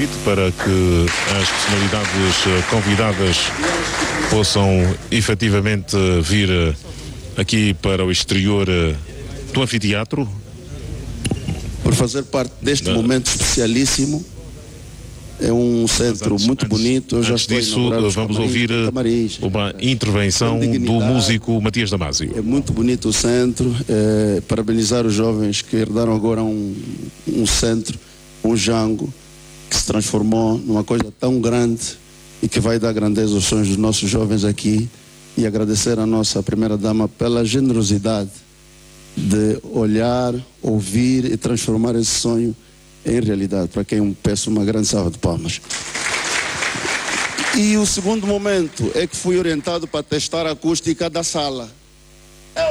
convite para que as personalidades convidadas possam efetivamente vir aqui para o exterior do anfiteatro. Por fazer parte deste momento especialíssimo. É um centro muito bonito. Eu já antes disso, vamos ouvir uma intervenção do músico Matias Damasio. É muito bonito o centro. Parabenizar os jovens que herdaram agora um centro, um Jango, que se transformou numa coisa tão grande e que vai dar grandeza aos sonhos dos nossos jovens aqui. E agradecer à nossa primeira-dama pela generosidade de olhar, ouvir e transformar esse sonho em realidade, para quem eu peço uma grande salva de palmas. E o segundo momento é que fui orientado para testar a acústica da sala.